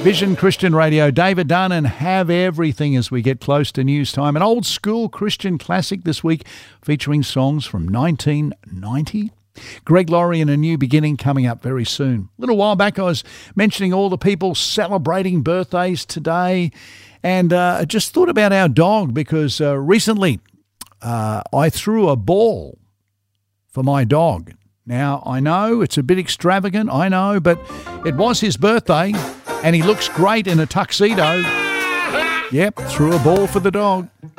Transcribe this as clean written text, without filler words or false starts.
Vision Christian Radio, David Dunn and Have Everything as we get close to news time. An old school Christian classic this week featuring songs from 1990. Greg Laurie and A New Beginning coming up very soon. A little while back I was mentioning all the people celebrating birthdays today, and I just thought about our dog because recently I threw a ball for my dog. Now, I know it's a bit extravagant, I know, but it was his birthday and he looks great in a tuxedo. Yep, threw a ball for the dog.